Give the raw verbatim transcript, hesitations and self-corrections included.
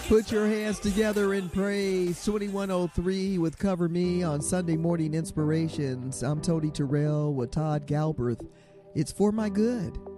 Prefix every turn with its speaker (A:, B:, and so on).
A: Put your hands together in praise. twenty-one oh three with Cover Me on Sunday Morning Inspirations. I'm Tony Terrell with Todd Galbraith. It's for my good.